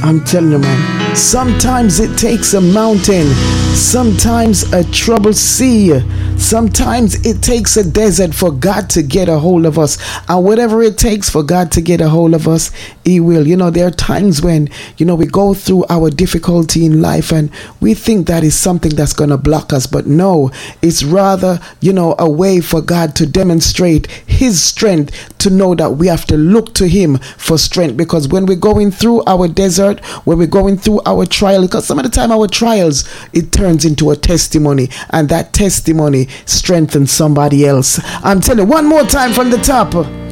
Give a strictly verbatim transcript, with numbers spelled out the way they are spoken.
I'm telling you, man. Sometimes it takes a mountain, sometimes a troubled sea, sometimes it takes a desert for God to get a hold of us. And whatever it takes for God to get a hold of us, He will. You know, there are times when, you know, we go through our difficulty in life and we think that is something that's going to block us. But no, it's rather, you know, a way for God to demonstrate His strength, to know that we have to look to Him for strength. Because when we're going through our desert, when we're going through our trial, because some of the time our trials, it turns into a testimony, and that testimony strengthens somebody else. I'm telling you, one more time from the top.